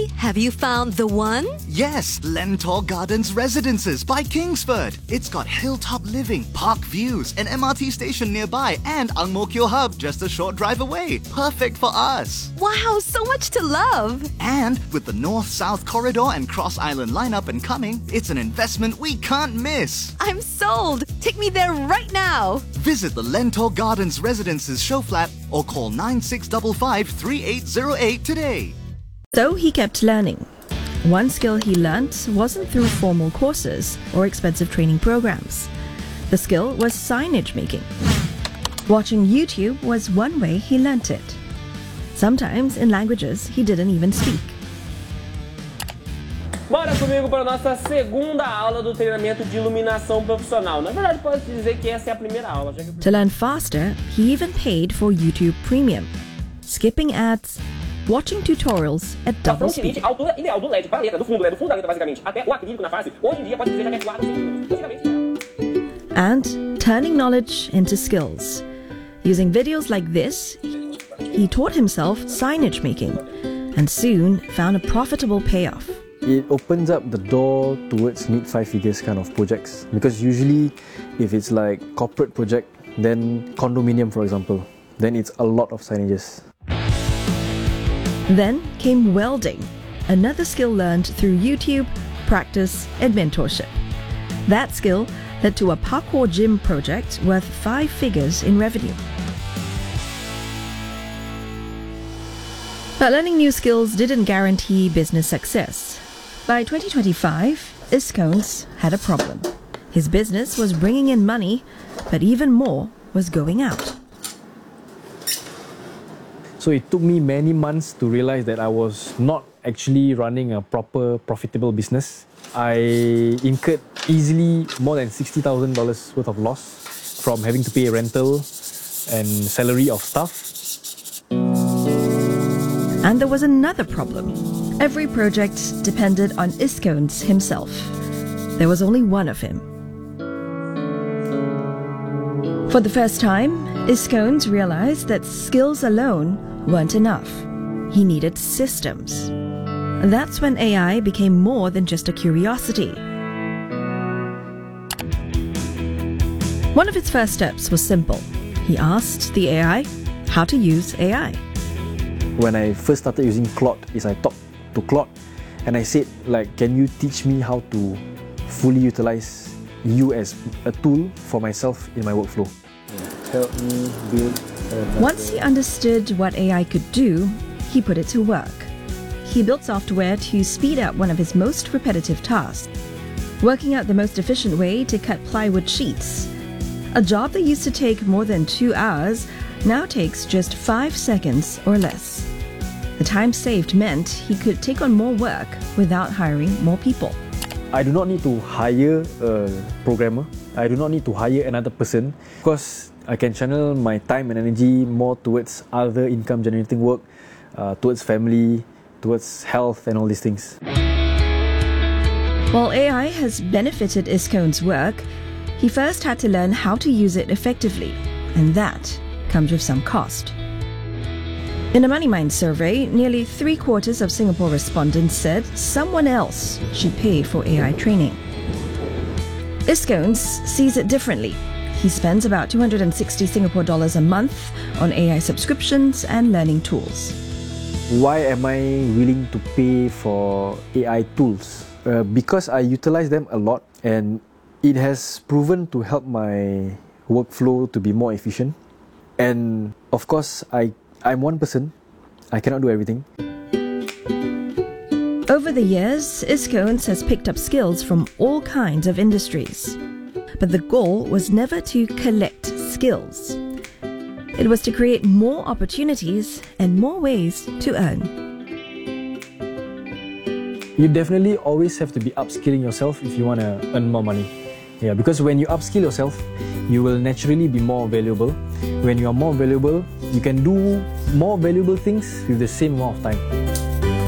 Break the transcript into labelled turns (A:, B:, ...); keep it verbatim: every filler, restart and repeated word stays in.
A: have you found the one?
B: Yes, Lentor Gardens Residences by Kingsford. It's got hilltop living, park views, an M R T station nearby, and Ang Mo Kio Hub just a short drive away. Perfect for us.
A: Wow, so much to love.
B: And with the North-South Corridor and Cross Island line up and coming, it's an investment we can't miss.
A: I'm sold. Take me there right now.
B: Visit the Lentor Gardens Residences show flat or call nine six five five, three eight zero eight today.
C: So he kept learning. One skill he learnt wasn't through formal courses or expensive training programs. The skill was signage making. Watching YouTube was one way he learnt it. Sometimes in languages he didn't even speak.
D: Bora comigo para a nossa segunda aula do treinamento de iluminação profissional. Na verdade, posso dizer que essa é a primeira aula. Já que...
C: To learn faster, he even paid for YouTube Premium, skipping ads, watching tutorials at double speed.
D: A altura ideal do L E D para a letra, do fundo, né, do fundo da letra basicamente, até o acrílico na face, hoje em dia pode dizer até quatro centímetros.
C: And turning knowledge into skills. Using videos like this, he taught himself signage making and soon found a profitable payoff.
E: It opens up the door towards mid five figures kind of projects, because usually if it's like corporate project, then condominium for example, then it's a lot of signages.
C: Then came welding, another skill learned through YouTube, practice and mentorship. That skill led to a parkour gym project worth five figures in revenue. But learning new skills didn't guarantee business success. By twenty twenty-five, Iskones had a problem. His business was bringing in money, but even more was going out.
E: So it took me many months to realize that I was not actually running a proper profitable business. I incurred easily more than sixty thousand dollars worth of loss from having to pay rental and salary of staff.
C: And there was another problem. Every project depended on Iskones himself. There was only one of him. For the first time, Iskones realized that skills alone weren't enough. He needed systems. That's when A I became more than just a curiosity. One of its first steps was simple. He asked the A I how to use A I.
E: When I first started using Claude, is I talked to Claude and I said, like, can you teach me how to fully utilize you as a tool for myself in my workflow? Help me build.
C: Once he understood what A I could do, he put it to work. He built software to speed up one of his most repetitive tasks, working out the most efficient way to cut plywood sheets. A job that used to take more than two hours now takes just five seconds or less. The time saved meant he could take on more work without hiring more people.
E: I do not need to hire a programmer. I do not need to hire another person, because I can channel my time and energy more towards other income generating work, uh, towards family, towards health and all these things.
C: While A I has benefited Iskone's work, he first had to learn how to use it effectively, and that comes with some cost. In a MoneyMind survey, nearly three quarters of Singapore respondents said someone else should pay for A I training. Iskones sees it differently. He spends about two hundred sixty Singapore dollars a month on A I subscriptions and learning tools.
E: Why am I willing to pay for A I tools? Uh, because I utilize them a lot and it has proven to help my workflow to be more efficient. And of course, I, I'm one person. I cannot do everything.
C: Over the years, Iskones has picked up skills from all kinds of industries. But the goal was never to collect skills. It was to create more opportunities and more ways to earn.
E: You definitely always have to be upskilling yourself if you want to earn more money. Yeah, because when you upskill yourself, you will naturally be more valuable. When you are more valuable, you can do more valuable things with the same amount of time.